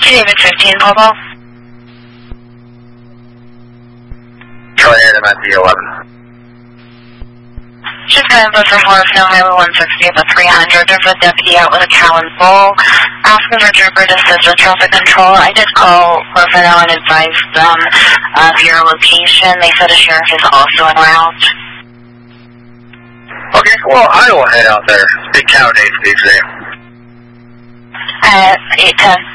David 15, Bobo. Troy Adam at the 11. Just got info for Foresthill Highway 160 at the 300. There's a deputy out with a cow and bull, asking for trooper to assist with traffic control. I did call Foresthill and advised them of your location. They said a sheriff is also en route. Okay, well, I will head out there. Big cow day, Steve. 810.